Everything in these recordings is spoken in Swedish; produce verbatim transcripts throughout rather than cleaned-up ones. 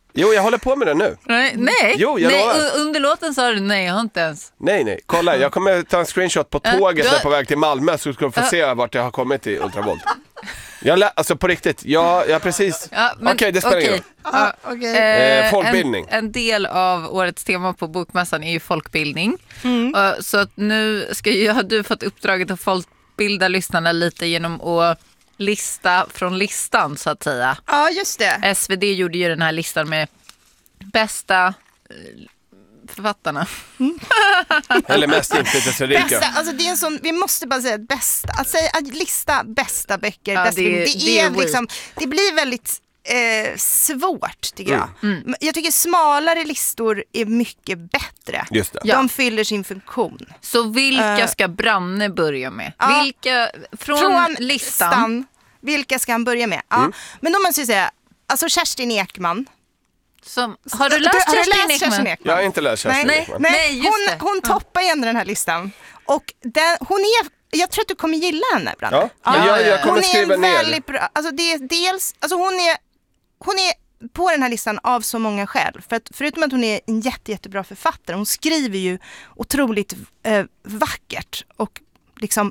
Jo, jag håller på med det nu. Nej, nej. Jo, jag nej lovar. under låten sa du nej, jag har inte ens. Nej, nej. Kolla, jag kommer ta en screenshot på tåget Äh, när då... på väg till Malmö så ska du få uh. se vart jag har kommit i Ultravolt. Jag lä- alltså på riktigt, jag, jag precis... Ja, Okej, okay, det spelar okay. ingen roll. Ja, okay. eh, folkbildning. En, en del av årets tema på Bokmässan är ju folkbildning. Mm. Uh, så att nu ska ju, har du fått uppdraget att folkbilda lyssnarna lite genom att lista från listan så att säga. Ja, just det. S V D gjorde ju den här listan med bästa författarna. Mm. Eller mest inflytelserika. Bästa, alltså det är en sån, vi måste bara säga bästa, att säga att lista bästa böcker, ja, bästa det, det, det, är är liksom, det blir väldigt eh, svårt tycker jag. Mm. Mm. Jag tycker smalare listor är mycket bättre. Just det. De ja. fyller sin funktion. Så vilka uh, ska Branne börja med? Ja, vilka från, från listan? listan? Vilka ska han börja med? Ja. Mm. Men då måste jag säga, alltså Kerstin Ekman. Som, har du läst, du, Kerstin, har du läst Kerstin Ekman? Jag har inte läst Kerstin nej, Ekman. Nej, nej just hon, det. hon toppar ju ändå den här listan. Och den, hon är, jag tror att du kommer gilla henne, Branne. Ja, ja, jag, jag kommer hon skriva är ner. Väldigt bra, alltså det är dels, alltså hon är, hon är på den här listan av så många skäl. För att, förutom att hon är en jätte, jättebra författare, hon skriver ju otroligt eh, vackert och liksom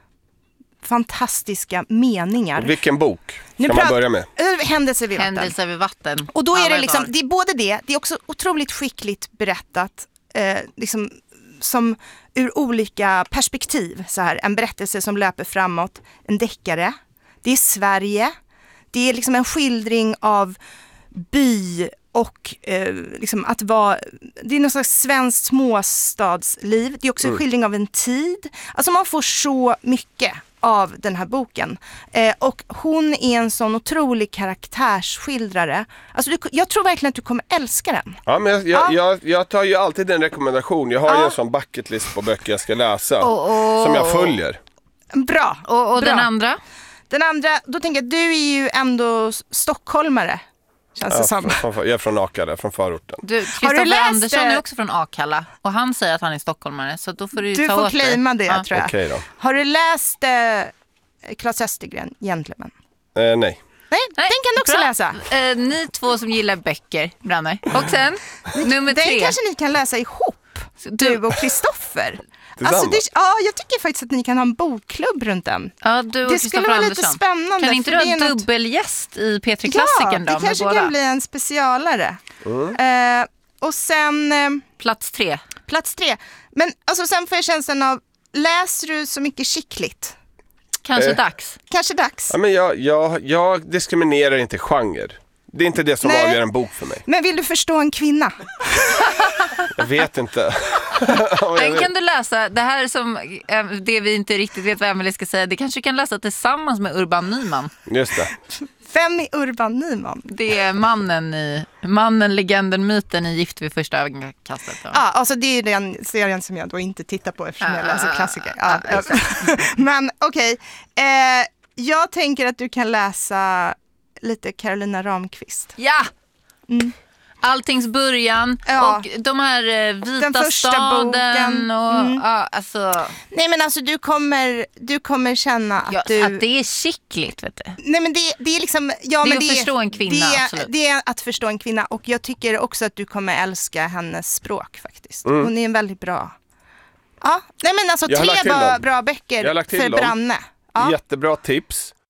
fantastiska meningar. Och vilken bok nu kan man börja med? Händelser vid vatten. Händelser vid vatten. Och då är Alla det liksom, var. det är både det, det är också otroligt skickligt berättat eh, liksom, som ur olika perspektiv. Så här, en berättelse som löper framåt, en deckare. Det är Sverige. Det är liksom en skildring av by och eh, liksom att vara, det är någon slags svenskt småstadsliv. Det är också en skildring av en tid. Alltså man får så mycket av den här boken. Eh, och hon är en sån otrolig karaktärsskildrare. Alltså du, jag tror verkligen att du kommer älska den. Ja, men jag, ja. jag, jag tar ju alltid en rekommendation. Jag har ja. ju en sån bucketlist på böcker jag ska läsa. Oh, oh. Som jag följer. Bra. Och, och Bra. den andra? Den andra, då tänker jag, du är ju ändå stockholmare. Känns det ja, som. Från, från, jag är från Akalla, från förorten. Du, Kristoffer Andersson är också från Akalla. Och han säger att han är stockholmare. Så då får du, du ta får åt claima det, ja. tror jag. Okej då. Har du läst eh, Claes Östergren, Gentleman? Eh, nej. Nej, Nej, den kan du också bra. läsa. Eh, ni två som gillar böcker, Branne. Och sen, nummer Den tre. kanske ni kan läsa ihop, du och Kristoffer. Alltså det, ja, jag tycker faktiskt att ni kan ha en bokklubb runt den. Ja, du och det skulle vara lite spännande. Kan inte du ha något... dubbelgäst i P tre Klassikern ja, då? det kanske kan båda? bli en specialare. Mm. Eh, och sen... Eh, plats tre. Plats tre. Men alltså, sen får jag känslan av, läser du så mycket skickligt? Kanske eh. dags. Kanske dags. Ja, men jag, jag, jag diskriminerar inte genre. Det är inte det som Nej. avgör en bok för mig. Men vill du förstå en kvinna? Jag vet inte. Den kan du läsa. Det här som det vi inte riktigt vet vad Emelie ska säga. Det kanske du kan läsa tillsammans med Urban Nyman. Just det. Vem är Urban Nyman? Det är mannen i mannen, legenden, myten i Gift vid första ögonkastet. Ja, ah, alltså det är den serien som jag då inte tittar på eftersom ah, jag läser klassiker. Ah, ah, ah, Men okej, okay. eh, jag tänker att du kan läsa lite Carolina Ramqvist. Ja! Mm. Alltings början ja. och de här eh, vita den första staden boken. och mm. ja, alltså nej men alltså du kommer du kommer känna att ja, du att det är skickligt, vet du. Nej men det, det är liksom ja, det är men att det, förstå en kvinna, det, absolut. Det är att förstå en kvinna och jag tycker också att du kommer älska hennes språk faktiskt. Mm. Hon är en väldigt bra. Ja, nej men alltså tre bra, bra böcker för dem. Branne. Ja. Jättebra tips.